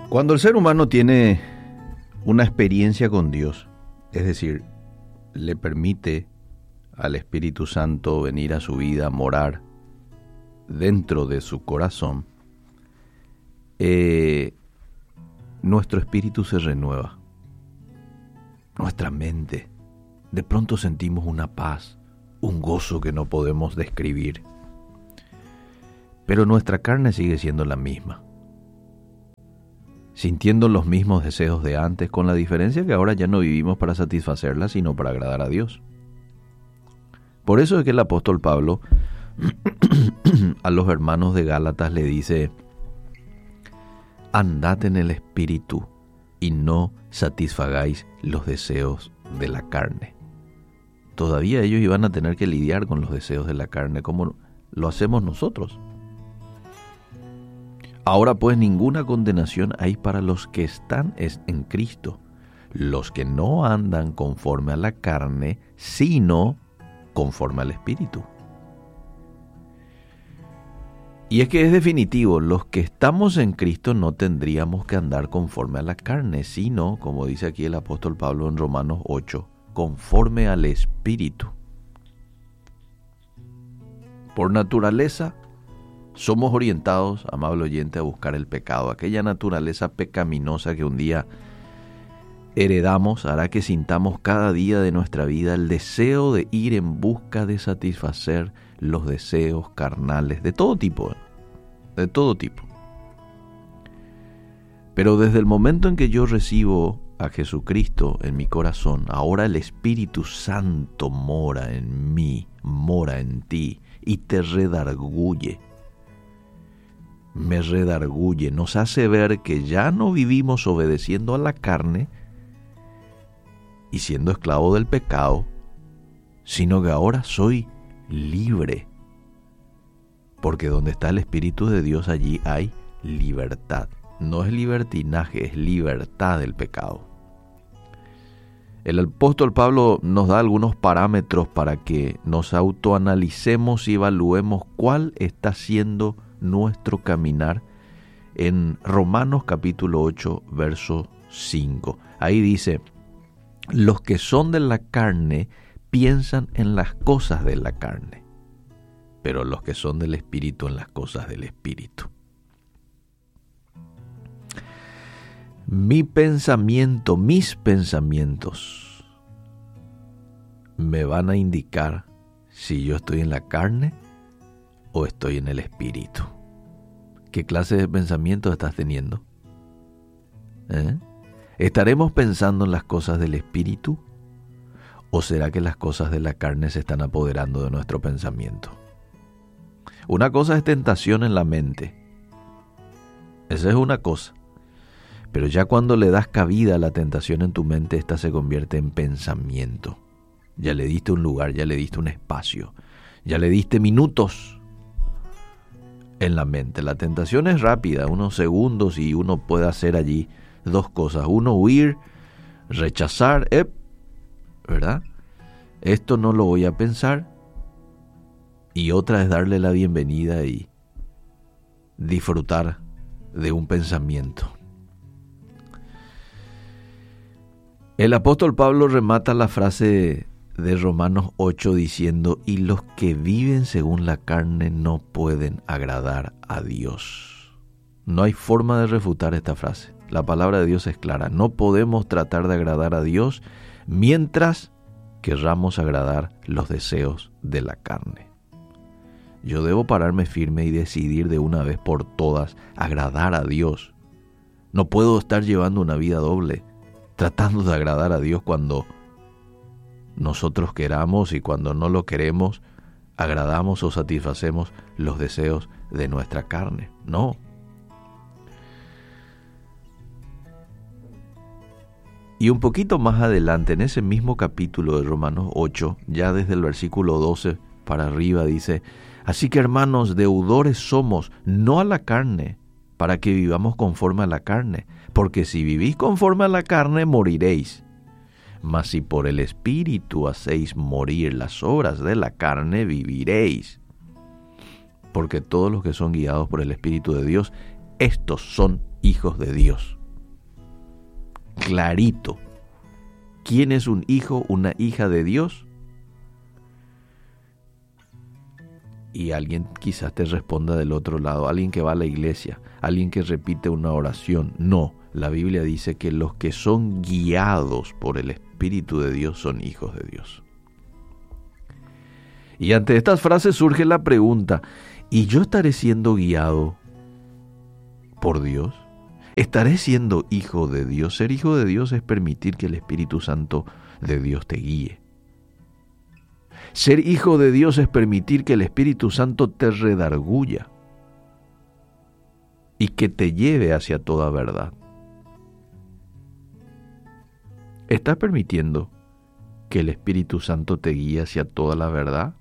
Cuando el ser humano tiene una experiencia con Dios, es decir, le permite al Espíritu Santo venir a su vida, morar dentro de su corazón, nuestro espíritu se renueva, nuestra mente. De pronto sentimos una paz, un gozo que no podemos describir. Pero nuestra carne sigue siendo la misma, sintiendo los mismos deseos de antes, con la diferencia que ahora ya no vivimos para satisfacerla, sino para agradar a Dios. Por eso es que el apóstol Pablo a los hermanos de Gálatas le dice: andad en el espíritu y no satisfagáis los deseos de la carne. Todavía ellos iban a tener que lidiar con los deseos de la carne como lo hacemos nosotros. Ahora pues ninguna condenación hay para los que están en Cristo, los que no andan conforme a la carne, sino conforme al Espíritu. Y es que es definitivo, los que estamos en Cristo no tendríamos que andar conforme a la carne, sino, como dice aquí el apóstol Pablo en Romanos 8, conforme al Espíritu. Por naturaleza, somos orientados, amable oyente, a buscar el pecado. Aquella naturaleza pecaminosa que un día heredamos hará que sintamos cada día de nuestra vida el deseo de ir en busca de satisfacer los deseos carnales de todo tipo, de todo tipo. Pero desde el momento en que yo recibo a Jesucristo en mi corazón, ahora el Espíritu Santo mora en mí, mora en ti y te redarguye. Me redarguye, nos hace ver que ya no vivimos obedeciendo a la carne y siendo esclavo del pecado, sino que ahora soy libre. Porque donde está el Espíritu de Dios, allí hay libertad. No es libertinaje, es libertad del pecado. El apóstol Pablo nos da algunos parámetros para que nos autoanalicemos y evaluemos cuál está siendo nuestro caminar en Romanos capítulo 8, verso 5. Ahí dice: los que son de la carne piensan en las cosas de la carne, pero los que son del Espíritu en las cosas del Espíritu. Mis pensamientos me van a indicar si yo estoy en la carne o estoy en el Espíritu. ¿Qué clase de pensamientos estás teniendo? ¿Estaremos pensando en las cosas del Espíritu? ¿O será que las cosas de la carne se están apoderando de nuestro pensamiento? Una cosa es tentación en la mente. Esa es una cosa. Pero ya cuando le das cabida a la tentación en tu mente, esta se convierte en pensamiento. Ya le diste un lugar, ya le diste un espacio, ya le diste minutos en la mente. La tentación es rápida, unos segundos, y uno puede hacer allí dos cosas. Uno, huir, rechazar, ¿verdad? Esto no lo voy a pensar. Y otra es darle la bienvenida y disfrutar de un pensamiento. El apóstol Pablo remata la frase de Romanos 8 diciendo: y los que viven según la carne no pueden agradar a Dios. No hay forma de refutar esta frase. La palabra de Dios es clara. No podemos tratar de agradar a Dios mientras querramos agradar los deseos de la carne. Yo debo pararme firme y decidir de una vez por todas agradar a Dios. No puedo estar llevando una vida doble, tratando de agradar a Dios cuando nosotros queramos, y cuando no lo queremos, agradamos o satisfacemos los deseos de nuestra carne. No. Y un poquito más adelante, en ese mismo capítulo de Romanos 8, ya desde el versículo 12 para arriba, dice: así que, hermanos, deudores somos, no a la carne, para que vivamos conforme a la carne. Porque si vivís conforme a la carne, moriréis. Mas si por el Espíritu hacéis morir las obras de la carne, viviréis. Porque todos los que son guiados por el Espíritu de Dios, estos son hijos de Dios. clarito. ¿Quién es un hijo, una hija de Dios? Y alguien quizás te responda del otro lado, alguien que va a la iglesia, alguien que repite una oración. No, la Biblia dice que los que son guiados por el Espíritu de Dios son hijos de Dios. Y ante estas frases surge la pregunta, ¿y yo estaré siendo guiado por Dios? ¿Estaré siendo hijo de Dios? Ser hijo de Dios es permitir que el Espíritu Santo de Dios te guíe. Ser hijo de Dios es permitir que el Espíritu Santo te redarguya y que te lleve hacia toda verdad. ¿Estás permitiendo que el Espíritu Santo te guíe hacia toda la verdad?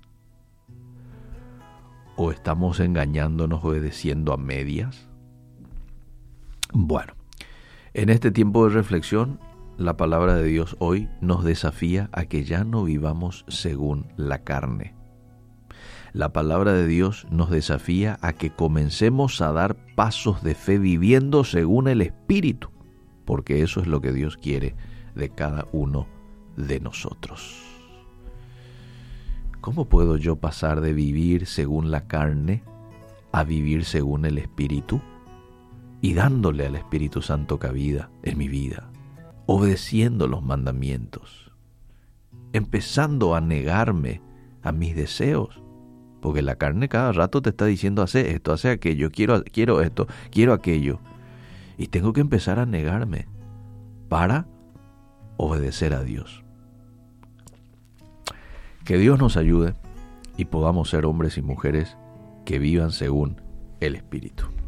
¿O estamos engañándonos, obedeciendo a medias? Bueno, en este tiempo de reflexión, la palabra de Dios hoy nos desafía a que ya no vivamos según la carne. La palabra de Dios nos desafía a que comencemos a dar pasos de fe viviendo según el Espíritu, porque eso es lo que Dios quiere de cada uno de nosotros. ¿Cómo puedo yo pasar de vivir según la carne a vivir según el Espíritu? Y dándole al Espíritu Santo cabida en mi vida, obedeciendo los mandamientos, empezando a negarme a mis deseos, porque la carne cada rato te está diciendo hace esto, hace aquello, quiero esto, quiero aquello, y tengo que empezar a negarme para obedecer a Dios. Que Dios nos ayude y podamos ser hombres y mujeres que vivan según el Espíritu.